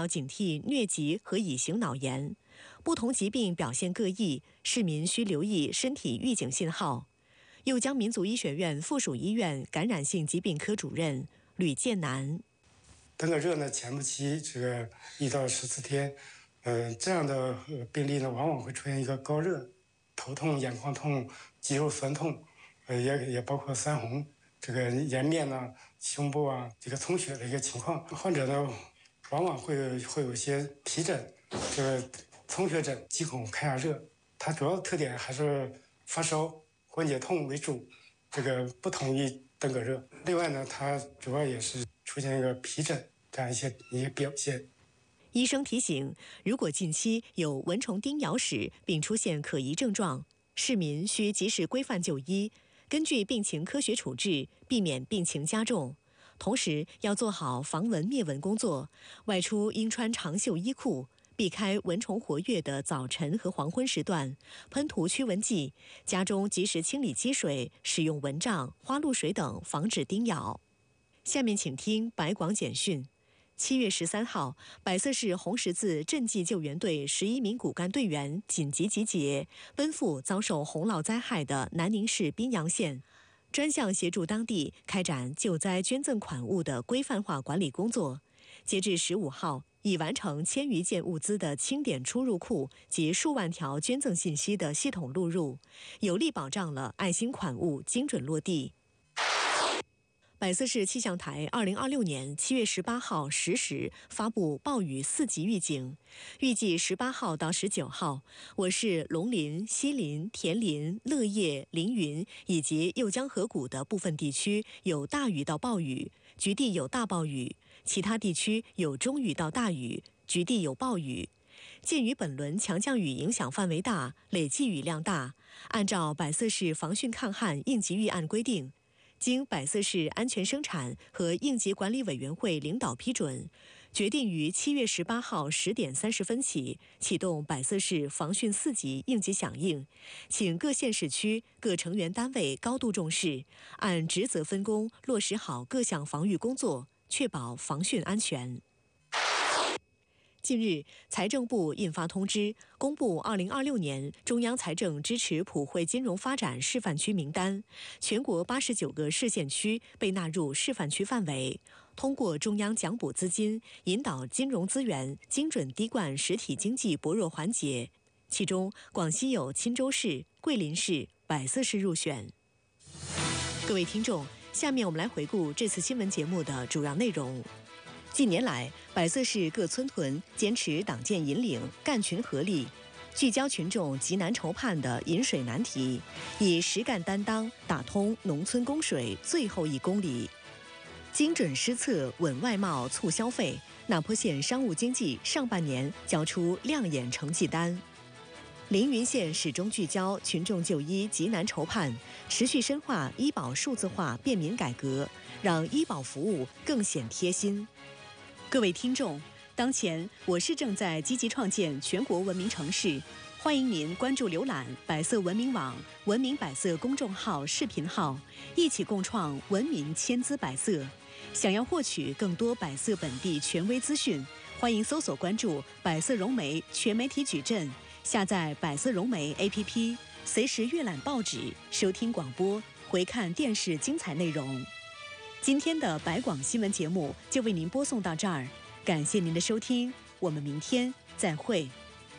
要警惕疟疾和乙型脑炎。不同疾病表现各异，市民需留意身体预警信号。右江民族医学院附属医院感染性疾病科主任吕建南： 登革热呢，前部期这个1到14天，这样的病例呢，往往会出现一个高热、头痛、眼眶痛、肌肉酸痛，也包括疝红，这个颜面呢、胸部啊，这个充血的一个情况。患者呢，往往会有一些皮疹、这个充血疹、肌孔开压热，它主要特点还是发烧、关节痛为主，这个不同于登革热。另外呢，它主要也是出现一个皮疹这样一些表现。 医生提醒，如果近期有蚊虫叮咬史并出现可疑症状，市民需及时规范就医，根据病情科学处置，避免病情加重。同时要做好防蚊灭蚊工作，外出应穿长袖衣裤，避开蚊虫活跃的早晨和黄昏时段，喷涂驱蚊剂，家中及时清理积水，使用蚊帐、花露水等防止叮咬。下面请听白广简讯。7月13号，百色市红十字赈济救援队11名骨干队员紧急集结，奔赴遭受洪涝灾害的南宁市宾阳县，专项协助当地开展救灾捐赠款物的规范化管理工作。截至15号，已完成1000余件物资的清点出入库及数万条捐赠信息的系统录入，有力保障了爱心款物精准落地。百色市气象台2026年7月18号10时发布暴雨4级预警，预计18号到19号，我市龙林、西林、田林、乐业、凌云以及右江河谷的部分地区有大雨到暴雨，局地有大暴雨，其他地区有中雨到大雨，局地有暴雨。鉴于本轮强降雨影响范围大，累计雨量大，按照百色市防汛抗旱应急预案规定，经百色市安全生产和应急管理委员会领导批准，决定于7月18号10点30分起启动百色市防汛4级应急响应，请各县市区各成员单位高度重视，按职责分工落实好各项防御工作，确保防汛安全。近日，财政部印发通知，公布2026年中央财政支持普惠金融发展示范区名单，全国89个市县区被纳入示范区范围，通过中央奖补资金，引导金融资源精准滴灌实体经济薄弱环节。其中，广西有钦州市、桂林市、百色市入选。各位听众，下面我们来回顾这次新闻节目的主要内容。近年来，百色市各村屯坚持党建引领、干群合力，聚焦群众急难愁盼的饮水难题，以实干担当打通农村供水最后1公里。精准施策稳外贸促消费，那坡县商务经济上半年交出亮眼成绩单。凌云县始终聚焦群众就医急难愁盼，持续深化医保数字化便民改革，让医保服务更显贴心。各位听众，当前我市正在积极创建全国文明城市，欢迎您关注浏览百色文明网、文明百色公众号、视频号，一起共创文明千姿百色。想要获取更多百色本地权威资讯，欢迎搜索关注百色融媒全媒体矩阵，下载百色融媒 APP， 随时阅览报纸、收听广播、回看电视精彩内容。今天的百广新闻节目就为您播送到这儿，感谢您的收听，我们明天再会。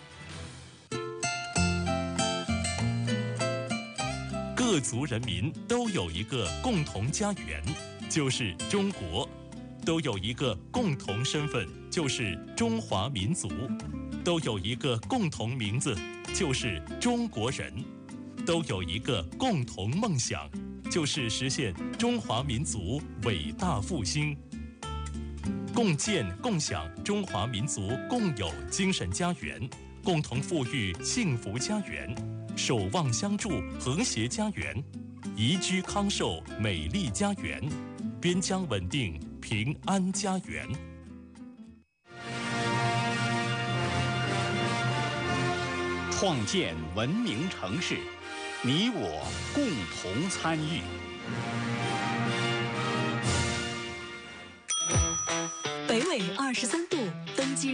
各族人民都有一个共同家园，就是中国；都有一个共同身份，就是中华民族；都有一个共同名字，就是中国人；都有一个共同梦想，就是实现中华民族伟大复兴。共建共享中华民族共有精神家园，共同富裕幸福家园，守望相助和谐家园，宜居康寿美丽家园，边疆稳定平安家园。 创建文明城市，你我共同参与。 北纬23度